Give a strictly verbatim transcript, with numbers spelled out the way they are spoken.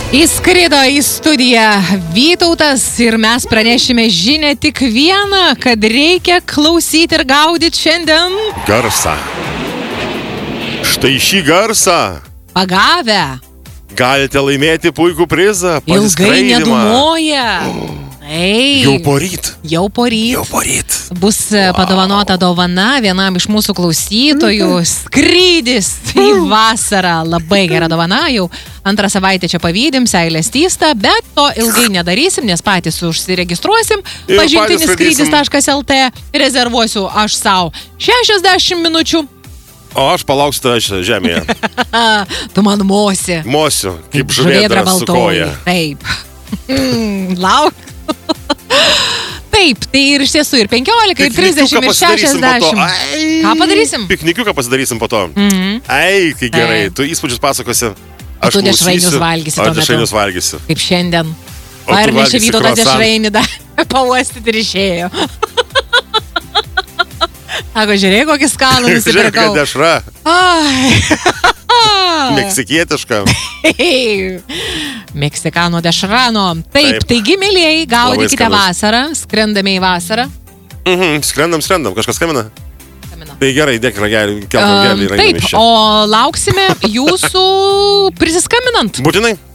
Įskrido į studiją Vytautas ir mes pranešime žinę tik vieną, kad reikia klausyti ir gaudyti šiandien garsą. Štai šį garsą pagavę galite laimėti puikų prizą. ilgai nedūmoja. Ei, Jau poryt. Jau poryt. Jau poryt. Bus wow. padovanota dovana vienam iš mūsų klausytojų. Skrydis į vasarą. Labai gera dovana. Jau antrą savaitę čia pavydim, seilės tysta, bet to ilgai nedarysim, nes patys užsiregistruosim. Pažintinis skrydis taškas el tė. Rezervuosiu aš savo šešiasdešimt minučių. O aš palauksiu tave žemėje. Tu man mosi. Mosiu, kaip žuvėdra su koja. Taip. Lauk. Taip, tai ir iš tiesų ir penkiolika, ir trisdešimt, ir šešiasdešimt. Ką padarysim? Piknikiuką pasidarysim po to. Mhm. Ei, kai gerai, tu įspūdžius pasakosi. Aš tu dešrainius valgysi. Aš dešrainius valgysiu. Kaip šiandien. Ar nešia Vytautas dešrainį dar pauostyti ir išėjo. Sako, žiūrėk, kokį skanų nusipirkau. Žiūrėk, kad dešra. Ai. Meksikietiška. Meksikano dešrano. Taip, Taip. Taigi, mėlėjai, gaudykite vasarą. Skrendame į vasarą. Mhm, skrendam, skrendam. Kažkas skambina? Skambina. Tai gerai, dėk ragelį, keltam gelį. Taip, o lauksime jūsų prisiskambinant. Būtinai.